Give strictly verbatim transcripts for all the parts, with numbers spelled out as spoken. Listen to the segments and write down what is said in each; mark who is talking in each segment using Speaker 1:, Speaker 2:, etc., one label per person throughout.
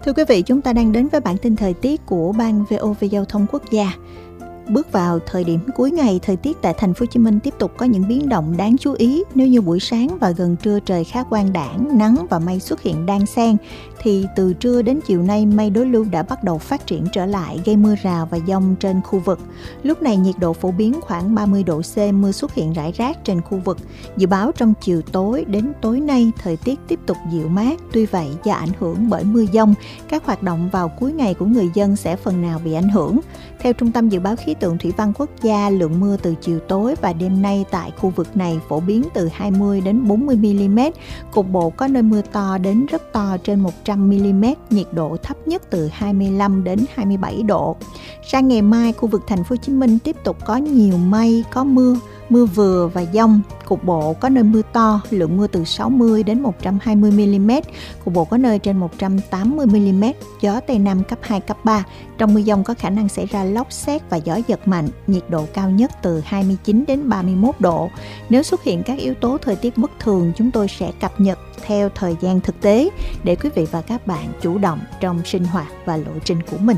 Speaker 1: Thưa quý vị, chúng ta đang đến với bản tin thời tiết của Ban vê o vê Giao thông Quốc gia. Bước vào thời điểm cuối ngày, thời tiết tại thành phố Hồ Chí Minh tiếp tục có những biến động đáng chú ý. Nếu như buổi sáng và gần trưa trời khá quang đãng, nắng và mây xuất hiện đan xen, thì từ trưa đến chiều nay mây đối lưu đã bắt đầu phát triển trở lại, gây mưa rào và dông trên khu vực. Lúc này nhiệt độ phổ biến khoảng ba mươi độ C, mưa xuất hiện rải rác trên khu vực. Dự báo trong chiều tối đến tối nay thời tiết tiếp tục dịu mát. Tuy vậy, do ảnh hưởng bởi mưa dông, các hoạt động vào cuối ngày của người dân sẽ phần nào bị ảnh hưởng. Theo Trung tâm Dự báo Khí tượng Thủy văn Quốc gia, lượng mưa từ chiều tối và đêm nay tại khu vực này phổ biến từ hai mươi đến bốn mươi mi-li-mét, cục bộ có nơi mưa to đến rất to trên một trăm mi-li-mét, nhiệt độ thấp nhất từ hai mươi lăm đến hai mươi bảy độ. Sang ngày mai, khu vực thành phố Hồ Chí Minh tiếp tục có nhiều mây, có mưa, mưa vừa và dông, cục bộ có nơi mưa to, lượng mưa từ sáu mươi đến một trăm hai mươi mi-li-mét, cục bộ có nơi trên một trăm tám mươi mi-li-mét, gió Tây Nam cấp hai, cấp ba. Trong mưa dông có khả năng xảy ra lốc sét và gió giật mạnh, nhiệt độ cao nhất từ hai mươi chín đến ba mươi mốt độ. Nếu xuất hiện các yếu tố thời tiết bất thường, chúng tôi sẽ cập nhật theo thời gian thực tế để quý vị và các bạn chủ động trong sinh hoạt và lộ trình của mình.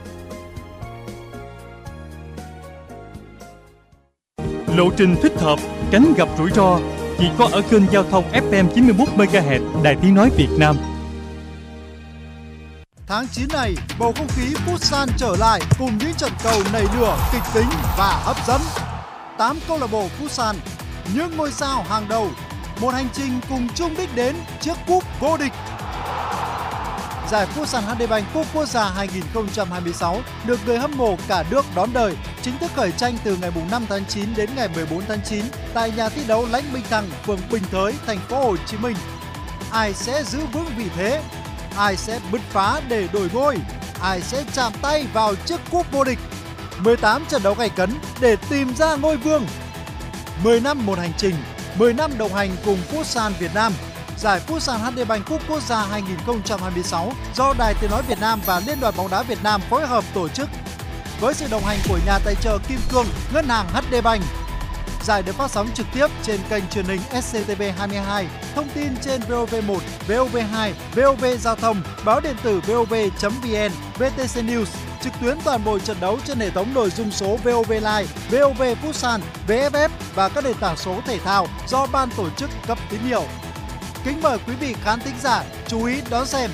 Speaker 2: Lộ trình thích hợp, tránh gặp rủi ro chỉ có ở kênh giao thông ép em chín mươi mốt mê ga héc Đài Tiếng nói Việt Nam.
Speaker 3: Tháng chín này, bầu không khí Futsal trở lại cùng những trận cầu nảy lửa, kịch tính và hấp dẫn. tám câu lạc bộ Futsal, những ngôi sao hàng đầu, một hành trình cùng chung đích đến chiếc cúp vô địch. Giải Futsal hát đê Bank Cúp Quốc gia hai không hai sáu được người hâm mộ cả nước đón đời, chính thức khởi tranh từ ngày năm tháng chín đến ngày mười bốn tháng chín tại nhà thi đấu Lãnh Minh Thăng, phường Bình Thới, thành phố Hồ Chí Minh. Ai sẽ giữ vững vị thế? Ai sẽ bứt phá để đổi ngôi? Ai sẽ chạm tay vào chiếc cúp vô địch? mười tám trận đấu gay cấn để tìm ra ngôi vương. mười năm một hành trình, mười năm đồng hành cùng Futsal Việt Nam. Giải Futsal hát đê Bank Cúp Quốc gia hai không hai sáu do Đài Tiếng nói Việt Nam và Liên đoàn bóng đá Việt Nam phối hợp tổ chức. Với sự đồng hành của nhà tài trợ Kim Cương, Ngân hàng hát đê Bank. Giải được phát sóng trực tiếp trên kênh truyền hình ét xê tê vê hai mươi hai, thông tin trên vê o vê một, vê o vê hai, vê o vê Giao thông, báo điện tử vê o vê chấm vê en, vê tê xê News, trực tuyến toàn bộ trận đấu trên hệ thống nội dung số vê o vê Live, vê o vê Futsal, vê ép ép và các nền tảng số thể thao do ban tổ chức cấp tín hiệu. Kính mời quý vị khán thính giả chú ý đón xem.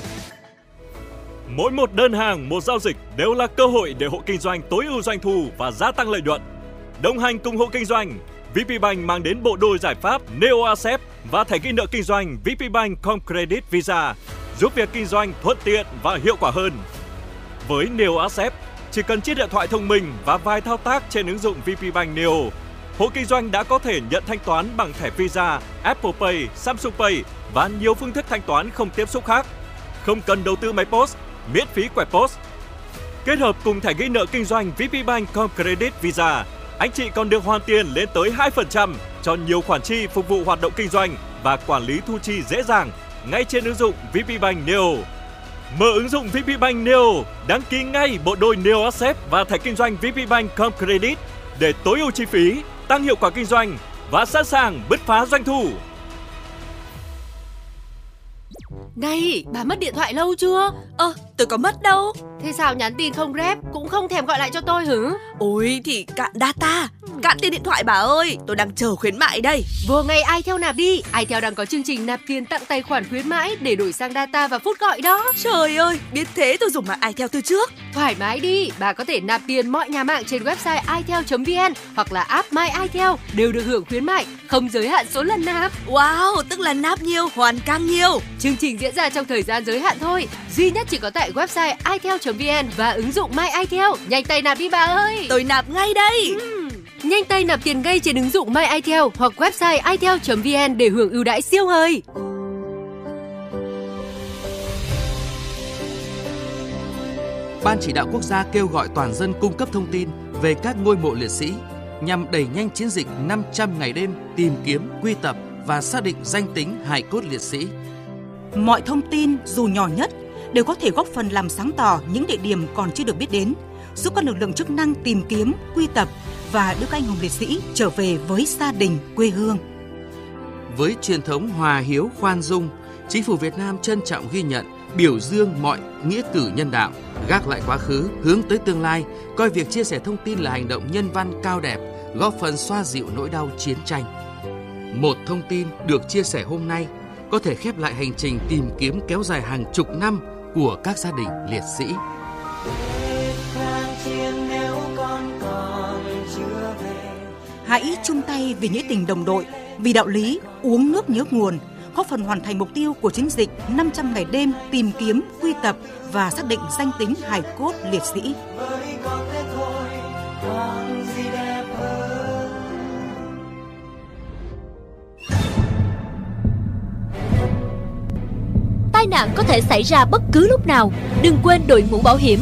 Speaker 4: Mỗi một đơn hàng, một giao dịch đều là cơ hội để hộ kinh doanh tối ưu doanh thu và gia tăng lợi nhuận. Đồng hành cùng hộ kinh doanh, vê pê Bank mang đến bộ đôi giải pháp Neo Accept và thẻ ghi nợ kinh doanh vê pê Bank Com Credit Visa, giúp việc kinh doanh thuận tiện và hiệu quả hơn. Với Neo Accept, chỉ cần chiếc điện thoại thông minh và vài thao tác trên ứng dụng vê pê Bank Neo, hộ kinh doanh đã có thể nhận thanh toán bằng thẻ Visa, Apple Pay, Samsung Pay và nhiều phương thức thanh toán không tiếp xúc khác. Không cần đầu tư máy post, miễn phí quẹt post. Kết hợp cùng thẻ ghi nợ kinh doanh vê pê Bank Com Credit Visa, anh chị còn được hoàn tiền lên tới hai phần trăm cho nhiều khoản chi phục vụ hoạt động kinh doanh và quản lý thu chi dễ dàng ngay trên ứng dụng vê pê Bank Neo. Mở ứng dụng vê pê Bank Neo, đăng ký ngay bộ đôi Neo Accept và thẻ kinh doanh vê pê Bank Com Credit để tối ưu chi phí, tăng hiệu quả kinh doanh và sẵn sàng bứt phá doanh thu.
Speaker 5: Này, bà mất điện thoại lâu chưa?
Speaker 6: Ơ, ờ, tôi có mất đâu.
Speaker 5: Thế sao nhắn tin không rep, cũng không thèm gọi lại cho tôi hử?
Speaker 6: Ôi thì cạn data, cạn tiền điện thoại bà ơi, tôi đang chờ khuyến mại đây.
Speaker 5: Vừa ngày iTel nạp đi, iTel đang có chương trình nạp tiền tặng tài khoản khuyến mãi để đổi sang data và phút gọi đó.
Speaker 6: Trời ơi, biết thế tôi dùng mạng iTel từ trước.
Speaker 5: Thoải mái đi, bà có thể nạp tiền mọi nhà mạng trên website itel chấm vn hoặc là app My iTel đều được hưởng khuyến mại, không giới hạn số lần nạp.
Speaker 6: Wow, tức là nạp nhiều, hoàn càng nhiều.
Speaker 5: Chương trình diễn ra trong thời gian giới hạn thôi, duy nhất chỉ có tại website itel chấm vn và ứng dụng My iTel. Nhanh tay nạp đi bà ơi.
Speaker 6: Tôi nạp ngay đây.
Speaker 5: Uhm. Nhanh tay nạp tiền ngay trên ứng dụng My iTel hoặc website itel chấm vn để hưởng ưu đãi siêu hời.
Speaker 7: Ban Chỉ đạo Quốc gia kêu gọi toàn dân cung cấp thông tin về các ngôi mộ liệt sĩ nhằm đẩy nhanh chiến dịch năm trăm ngày đêm tìm kiếm, quy tập và xác định danh tính hài cốt liệt sĩ.
Speaker 8: Mọi thông tin dù nhỏ nhất đều có thể góp phần làm sáng tỏ những địa điểm còn chưa được biết đến, giúp các lực lượng chức năng tìm kiếm, quy tập và đưa các anh hùng liệt sĩ trở về với gia đình, quê hương.
Speaker 7: Với truyền thống hòa hiếu khoan dung, Chính phủ Việt Nam trân trọng ghi nhận biểu dương mọi nghĩa cử nhân đạo, gác lại quá khứ, hướng tới tương lai, coi việc chia sẻ thông tin là hành động nhân văn cao đẹp, góp phần xoa dịu nỗi đau chiến tranh. Một thông tin được chia sẻ hôm nay có thể khép lại hành trình tìm kiếm kéo dài hàng chục năm của các gia đình liệt sĩ.
Speaker 8: Hãy chung tay vì nghĩa tình đồng đội, vì đạo lý uống nước nhớ nguồn, góp phần hoàn thành mục tiêu của chiến dịch năm trăm ngày đêm tìm kiếm, quy tập và xác định danh tính hài cốt liệt sĩ.
Speaker 9: Tai nạn có thể xảy ra bất cứ lúc nào, đừng quên đội mũ bảo hiểm.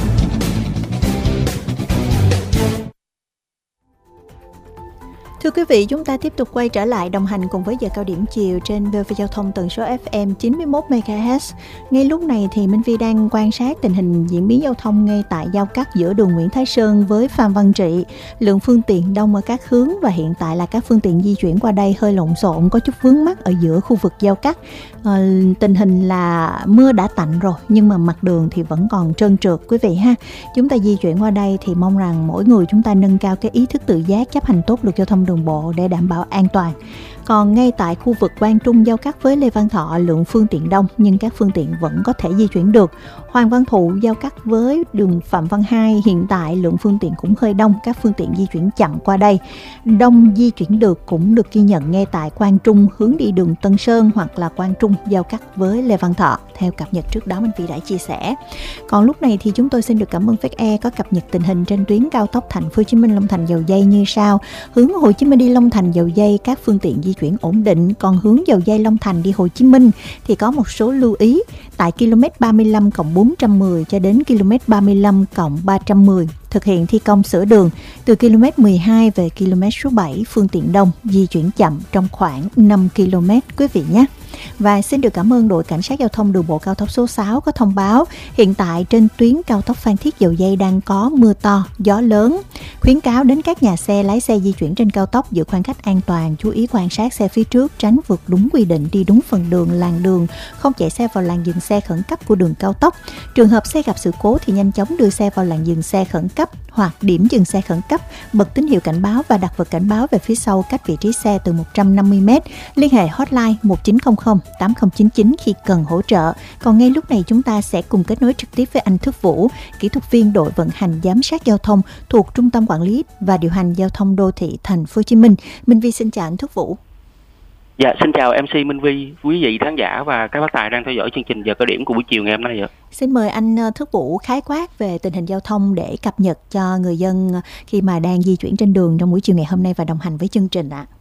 Speaker 1: Thưa quý vị, chúng ta tiếp tục quay trở lại đồng hành cùng với giờ cao điểm chiều trên vê o vê Giao thông tần số ép em chín mươi mốt mê ga héc. Ngay lúc này thì Minh Vi đang quan sát tình hình diễn biến giao thông ngay tại giao cắt giữa đường Nguyễn Thái Sơn với Phan Văn Trị. Lượng phương tiện đông ở các hướng và hiện tại là các phương tiện di chuyển qua đây hơi lộn xộn, có chút vướng mắc ở giữa khu vực giao cắt. À, tình hình là mưa đã tạnh rồi nhưng mà mặt đường thì vẫn còn trơn trượt quý vị ha. Chúng ta di chuyển qua đây thì mong rằng mỗi người chúng ta nâng cao cái ý thức tự giác, chấp hành tốt luật giao thông đường bộ để đảm bảo an toàn. Còn ngay tại khu vực Quang Trung giao cắt với Lê Văn Thọ, lượng phương tiện đông nhưng các phương tiện vẫn có thể di chuyển được. Hoàng Văn Thụ giao cắt với đường Phạm Văn Hai, hiện tại lượng phương tiện cũng hơi đông, các phương tiện di chuyển chậm qua đây. Đông di chuyển được cũng được ghi nhận ngay tại Quang Trung hướng đi đường Tân Sơn hoặc là Quang Trung giao cắt với Lê Văn Thọ, theo cập nhật trước đó Minh Vy đã chia sẻ. Còn lúc này thì chúng tôi xin được cảm ơn Viettel có cập nhật tình hình trên tuyến cao tốc Thành phố Hồ Chí Minh Long Thành Dầu Giây như sau. Hướng Hồ Chí Minh đi Long Thành Dầu Giây các phương tiện di chuyển ổn định, còn hướng Dầu Giây Long Thành đi Hồ Chí Minh thì có một số lưu ý tại km ba mươi lăm cộng bốn trăm mười cho đến km ba mươi lăm cộng ba trăm mười thực hiện thi công sửa đường. Từ km mười hai về km số bảy phương tiện đông, di chuyển chậm trong khoảng năm ki lô mét quý vị nhé. Và xin được cảm ơn đội cảnh sát giao thông đường bộ cao tốc số sáu có thông báo hiện tại trên tuyến cao tốc Phan Thiết Dầu Giây đang có mưa to, gió lớn. Khuyến cáo đến các nhà xe lái xe di chuyển trên cao tốc giữ khoảng cách an toàn, chú ý quan sát xe phía trước, tránh vượt đúng quy định, đi đúng phần đường, làn đường, không chạy xe vào làn dừng xe khẩn cấp của đường cao tốc. Trường hợp xe gặp sự cố thì nhanh chóng đưa xe vào làn dừng xe khẩn cấp hoặc điểm dừng xe khẩn cấp, bật tín hiệu cảnh báo và đặt vật cảnh báo về phía sau cách vị trí xe từ một trăm năm mươi mét. Liên hệ hotline một chín không không tám không chín chín khi cần hỗ trợ. Còn ngay lúc này chúng ta sẽ cùng kết nối trực tiếp với anh Thức Vũ, kỹ thuật viên đội vận hành giám sát giao thông thuộc Trung tâm Quản lý và Điều hành Giao thông Đô thị Thành phố Hồ Chí Minh. Minh Vi xin chào anh Thức Vũ.
Speaker 10: Dạ, xin chào em xê Minh Vi, quý vị khán giả và các bác tài đang theo dõi chương trình giờ cao điểm của buổi chiều ngày hôm nay ạ.
Speaker 1: Xin mời anh Thức Vũ khái quát về tình hình giao thông để cập nhật cho người dân khi mà đang di chuyển trên đường trong buổi chiều ngày hôm nay và đồng hành với chương trình ạ.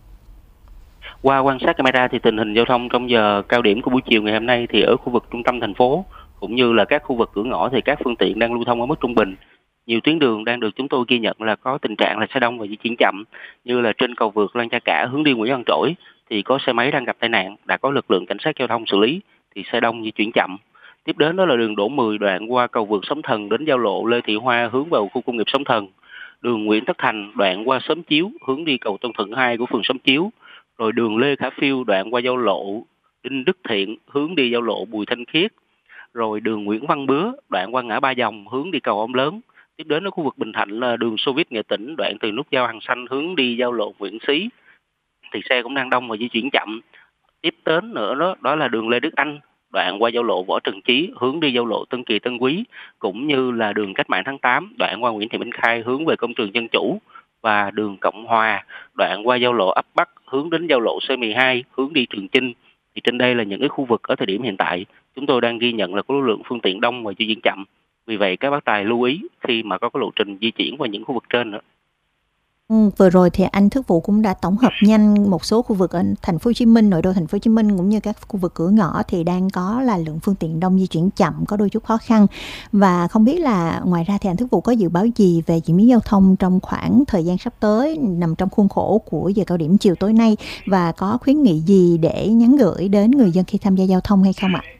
Speaker 10: Qua quan sát camera thì tình hình giao thông trong giờ cao điểm của buổi chiều ngày hôm nay thì ở khu vực trung tâm thành phố cũng như là các khu vực cửa ngõ thì các phương tiện đang lưu thông ở mức trung bình. Nhiều tuyến đường đang được chúng tôi ghi nhận là có tình trạng là xe đông và di chuyển chậm, như là trên cầu vượt Lăng Cha Cả hướng đi Nguyễn Văn Trỗi thì có xe máy đang gặp tai nạn, đã có lực lượng cảnh sát giao thông xử lý thì xe đông di chuyển chậm. Tiếp đến đó là đường Đỗ mười đoạn qua cầu vượt Sóng Thần đến giao lộ Lê Thị Hoa hướng vào khu công nghiệp Sóng Thần. Đường Nguyễn Tất Thành đoạn qua Xóm Chiếu hướng đi cầu Tân Thuận hai của phường Xóm Chiếu. Rồi đường Lê Khả Phiêu đoạn qua giao lộ Đinh Đức Thiện hướng đi giao lộ Bùi Thanh Khiết. Rồi đường Nguyễn Văn Bứa đoạn qua ngã Ba Dòng hướng đi cầu Ông Lớn. Tiếp đến ở khu vực Bình Thạnh là đường Xô Viết Nghệ Tĩnh đoạn từ nút giao Hàng Xanh hướng đi giao lộ Nguyễn Xí thì xe cũng đang đông và di chuyển chậm. Tiếp đến nữa đó đó là đường Lê Đức Anh đoạn qua giao lộ Võ Trần Chí hướng đi giao lộ Tân Kỳ Tân Quý, cũng như là đường Cách Mạng tháng tám đoạn qua Nguyễn Thị Minh Khai hướng về công trường Dân Chủ, và đường Cộng Hòa đoạn qua giao lộ Ấp Bắc hướng đến giao lộ C mười hai hướng đi Trường Chinh. Thì trên đây là những cái khu vực ở thời điểm hiện tại chúng tôi đang ghi nhận là có lưu lượng phương tiện đông và di chuyển chậm. Vì vậy các bác tài lưu ý khi mà có cái lộ trình di chuyển vào những khu vực trên nữa.
Speaker 1: Ừ, vừa rồi thì anh Thức Vũ cũng đã tổng hợp nhanh một số khu vực ở Thành phố Hồ Chí Minh, nội đô Thành phố Hồ Chí Minh cũng như các khu vực cửa ngõ thì đang có là lượng phương tiện đông di chuyển chậm, có đôi chút khó khăn. Và không biết là ngoài ra thì anh Thức Vũ có dự báo gì về diễn biến giao thông trong khoảng thời gian sắp tới nằm trong khuôn khổ của giờ cao điểm chiều tối nay, và có khuyến nghị gì để nhắn gửi đến người dân khi tham gia giao thông hay không ạ?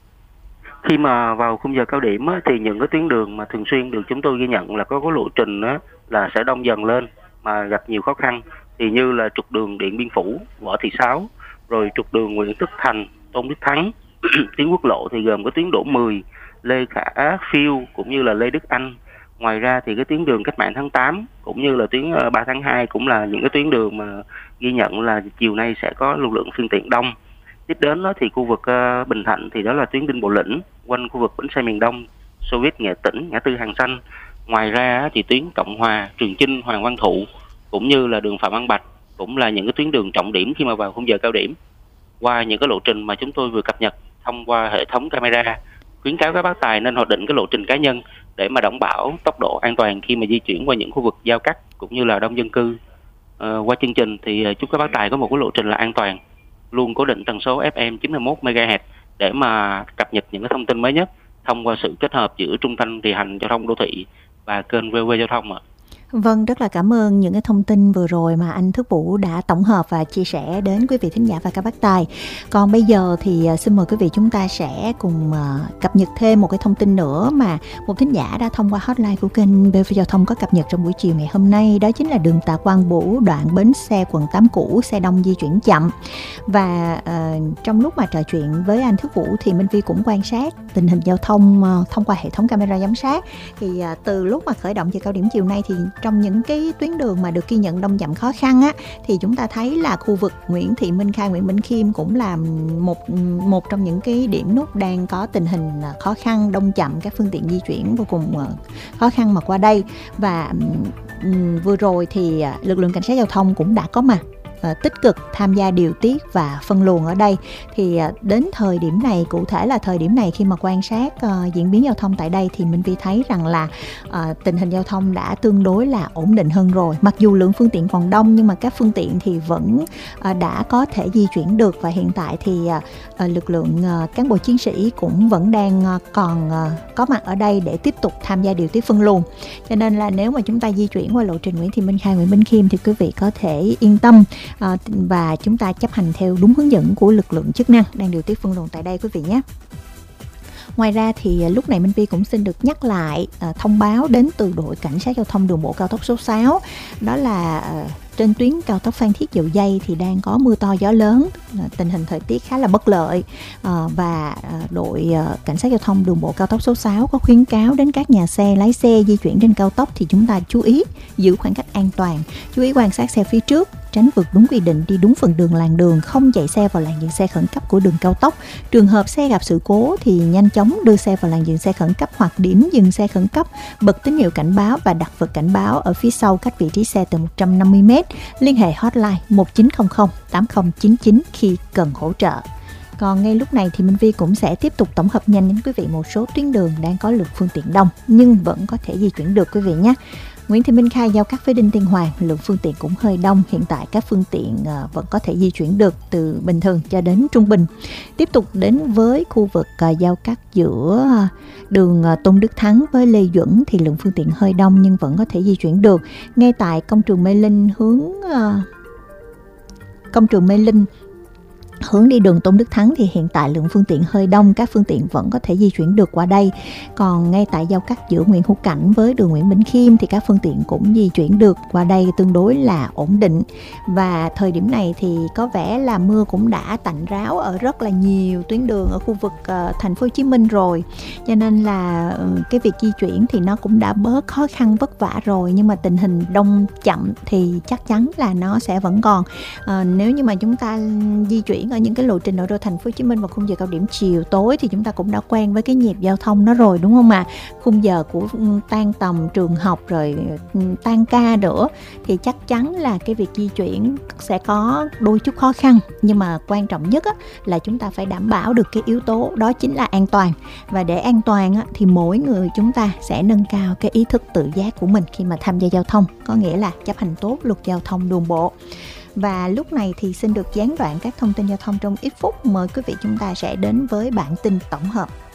Speaker 10: Khi mà vào khung giờ cao điểm á, thì những cái tuyến đường mà thường xuyên được chúng tôi ghi nhận là có cái lộ trình á, là sẽ đông dần lên mà gặp nhiều khó khăn, thì như là trục đường Điện Biên Phủ, Võ Thị Sáu, rồi trục đường Nguyễn Tất Thành, Tôn Đức Thắng, tuyến quốc lộ thì gồm có tuyến Đỗ mười, Lê Khả Phiêu cũng như là Lê Đức Anh. Ngoài ra thì cái tuyến đường Cách mạng tháng tám cũng như là tuyến ba tháng hai cũng là những cái tuyến đường mà ghi nhận là chiều nay sẽ có lưu lượng phương tiện đông. Tiếp đến đó thì khu vực uh, Bình Thạnh thì đó là tuyến Đinh Bộ Lĩnh, quanh khu vực bến xe miền Đông, Xô Viết Nghệ Tĩnh, ngã tư Hàng Xanh. Ngoài ra thì tuyến Cộng Hòa, Trường Chinh, Hoàng Văn Thụ cũng như là đường Phạm Văn Bạch cũng là những cái tuyến đường trọng điểm khi mà vào khung giờ cao điểm. Qua những cái lộ trình mà chúng tôi vừa cập nhật thông qua hệ thống camera, khuyến cáo các bác tài nên hoạch định cái lộ trình cá nhân để mà đảm bảo tốc độ an toàn khi mà di chuyển qua những khu vực giao cắt cũng như là đông dân cư. À, qua chương trình thì chúc các bác tài có một cái lộ trình là an toàn, luôn cố định tần số ép em chín mươi mốt mê ga héc để mà cập nhật những cái thông tin mới nhất thông qua sự kết hợp giữa Trung tâm điều hành giao thông đô thị và kênh vê o vê Giao thông ạ.
Speaker 1: Vâng, rất là cảm ơn những cái thông tin vừa rồi mà anh Thức Vũ đã tổng hợp và chia sẻ đến quý vị thính giả và các bác tài. Còn bây giờ thì xin mời quý vị chúng ta sẽ cùng cập nhật thêm một cái thông tin nữa mà một thính giả đã thông qua hotline của kênh vê o vê Giao thông có cập nhật trong buổi chiều ngày hôm nay. Đó chính là đường Tạ Quang Bửu, đoạn bến xe quận tám cũ, xe đông di chuyển chậm. Và uh, trong lúc mà trò chuyện với anh Thức Vũ thì Minh Vi cũng quan sát tình hình giao thông uh, thông qua hệ thống camera giám sát. Thì uh, từ lúc mà khởi động giờ cao điểm chiều nay thì trong những cái tuyến đường mà được ghi nhận đông chậm khó khăn á, thì chúng ta thấy là khu vực Nguyễn Thị Minh Khai, Nguyễn Bỉnh Khiêm cũng là một một trong những cái điểm nút đang có tình hình khó khăn, đông chậm, các phương tiện di chuyển vô cùng khó khăn mà qua đây. Và um, vừa rồi thì lực lượng cảnh sát giao thông cũng đã có mặt tích cực tham gia điều tiết và phân luồng ở đây. Thì đến thời điểm này, cụ thể là thời điểm này khi mà quan sát uh, diễn biến giao thông tại đây thì Minh Vi thấy rằng là uh, tình hình giao thông đã tương đối là ổn định hơn rồi. Mặc dù lượng phương tiện còn đông nhưng mà các phương tiện thì vẫn uh, đã có thể di chuyển được, và hiện tại thì uh, uh, lực lượng uh, cán bộ chiến sĩ cũng vẫn đang uh, còn uh, có mặt ở đây để tiếp tục tham gia điều tiết phân luồng. Cho nên là nếu mà chúng ta di chuyển qua lộ trình Nguyễn Thị Minh Khai, Nguyễn Bỉnh Khiêm thì quý vị có thể yên tâm À, và chúng ta chấp hành theo đúng hướng dẫn của lực lượng chức năng đang điều tiết phân luồng tại đây quý vị nhé. Ngoài ra thì lúc này Minh Vi cũng xin được nhắc lại à, thông báo đến từ đội cảnh sát giao thông đường bộ cao tốc số sáu, đó là à, trên tuyến cao tốc Phan Thiết Dầu Giây thì đang có mưa to gió lớn, tình hình thời tiết khá là bất lợi, à, và à, đội à, cảnh sát giao thông đường bộ cao tốc số sáu có khuyến cáo đến các nhà xe, lái xe di chuyển trên cao tốc thì chúng ta chú ý giữ khoảng cách an toàn, chú ý quan sát xe phía trước, tránh vượt đúng quy định, đi đúng phần đường làn đường, không chạy xe vào làn dừng xe khẩn cấp của đường cao tốc. Trường hợp xe gặp sự cố thì nhanh chóng đưa xe vào làn dừng xe khẩn cấp hoặc điểm dừng xe khẩn cấp, bật tín hiệu cảnh báo và đặt vật cảnh báo ở phía sau cách vị trí xe từ một trăm năm mươi mét. Liên hệ hotline một chín không không tám không chín chín khi cần hỗ trợ. Còn ngay lúc này thì Minh Vi cũng sẽ tiếp tục tổng hợp nhanh đến quý vị một số tuyến đường đang có lượng phương tiện đông nhưng vẫn có thể di chuyển được quý vị nhé. Nguyễn Thị Minh Khai giao cắt với Đinh Tiên Hoàng, lượng phương tiện cũng hơi đông. Hiện tại các phương tiện uh, vẫn có thể di chuyển được từ bình thường cho đến trung bình. Tiếp tục đến với khu vực uh, giao cắt giữa uh, đường uh, Tôn Đức Thắng với Lê Duẩn thì lượng phương tiện hơi đông nhưng vẫn có thể di chuyển được. Ngay tại công trường Mê Linh hướng uh, công trường Mê Linh hướng đi đường Tôn Đức Thắng thì hiện tại lượng phương tiện hơi đông, các phương tiện vẫn có thể di chuyển được qua đây. Còn ngay tại giao cắt giữa Nguyễn Hữu Cảnh với đường Nguyễn Bỉnh Khiêm thì các phương tiện cũng di chuyển được qua đây tương đối là ổn định. Và thời điểm này thì có vẻ là mưa cũng đã tạnh ráo ở rất là nhiều tuyến đường ở khu vực uh, thành phố Hồ Chí Minh rồi. Cho nên là uh, cái việc di chuyển thì nó cũng đã bớt khó khăn vất vả rồi, nhưng mà tình hình đông chậm thì chắc chắn là nó sẽ vẫn còn. Uh, nếu như mà chúng ta di chuyển ở những cái lộ trình nội đô thành phố Hồ Chí Minh vào khung giờ cao điểm chiều tối thì chúng ta cũng đã quen với cái nhịp giao thông đó rồi, đúng không ạ? À? Khung giờ của tan tầm trường học rồi tan ca nữa thì chắc chắn là cái việc di chuyển sẽ có đôi chút khó khăn, nhưng mà quan trọng nhất á, là chúng ta phải đảm bảo được cái yếu tố đó chính là an toàn. Và để an toàn á, thì mỗi người chúng ta sẽ nâng cao cái ý thức tự giác của mình khi mà tham gia giao thông, có nghĩa là chấp hành tốt luật giao thông đường bộ. Và lúc này thì xin được gián đoạn các thông tin giao thông trong ít phút. Mời quý vị chúng ta sẽ đến với bản tin tổng hợp.